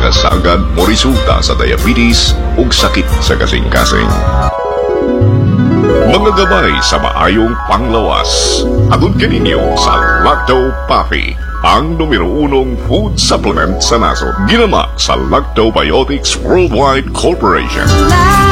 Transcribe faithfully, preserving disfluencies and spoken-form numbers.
para sagad mo resulta sa diabetes ug sakit sa kasing-kasing. Mga gabay sa maayong panglawas. Atun kaninyo sa Lacto Puffy, ang numero unong food supplement sa nasod. Ginama sa Lactobiotics Worldwide Corporation.